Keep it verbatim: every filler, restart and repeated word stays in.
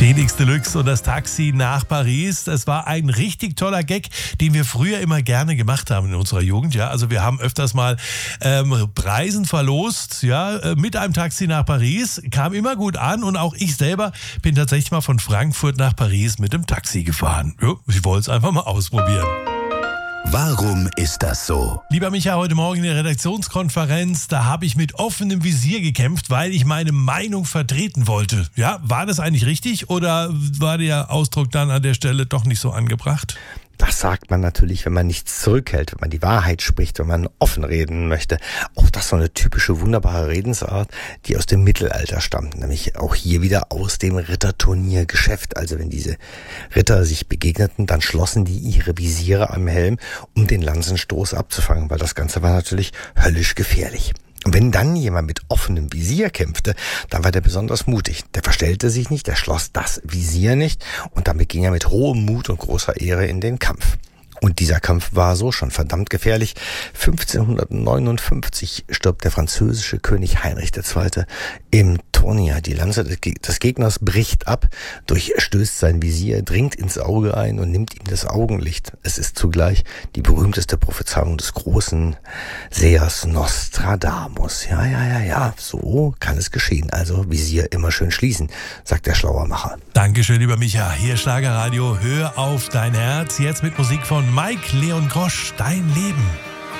Felix Deluxe und das Taxi nach Paris. Das war ein richtig toller Gag, den wir früher immer gerne gemacht haben in unserer Jugend. Ja, also wir haben öfters mal ähm, Preisen verlost, ja, mit einem Taxi nach Paris. Kam immer gut an und auch ich selber bin tatsächlich mal von Frankfurt nach Paris mit dem Taxi gefahren. Ja, ich wollte es einfach mal ausprobieren. Warum ist das so? Lieber Micha, heute Morgen in der Redaktionskonferenz, da habe ich mit offenem Visier gekämpft, weil ich meine Meinung vertreten wollte. Ja, war das eigentlich richtig oder war der Ausdruck dann an der Stelle doch nicht so angebracht? Das sagt man natürlich, wenn man nichts zurückhält, wenn man die Wahrheit spricht, wenn man offen reden möchte. Auch das ist so eine typische, wunderbare Redensart, die aus dem Mittelalter stammt. Nämlich auch hier wieder aus dem Ritterturniergeschäft. Also wenn diese Ritter sich begegneten, dann schlossen die ihre Visiere am Helm, um den Lanzenstoß abzufangen, weil das Ganze war natürlich höllisch gefährlich. Und wenn dann jemand mit offenem Visier kämpfte, dann war der besonders mutig. Der verstellte sich nicht, der schloss das Visier nicht und damit ging er mit hohem Mut und großer Ehre in den Kampf. Und dieser Kampf war so schon verdammt gefährlich. fünfzehnhundertneunundfünfzig stirbt der französische König Heinrich der Zweite im Tournir. Die Lanze des Gegners bricht ab, durchstößt sein Visier, dringt ins Auge ein und nimmt ihm das Augenlicht. Es ist zugleich die berühmteste Prophezeiung des großen Sehers Nostradamus. Ja, ja, ja, ja, so kann es geschehen. Also Visier immer schön schließen, sagt der Schlauermacher. Dankeschön, lieber Micha. Hier Schlagerradio, hör auf dein Herz. Jetzt mit Musik von Mike Leon Grosch, Dein Leben.